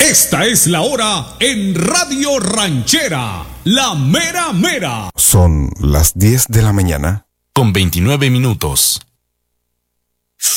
Esta es la hora en Radio Ranchera, la mera mera. Son las 10 de la mañana. Con 29 minutos.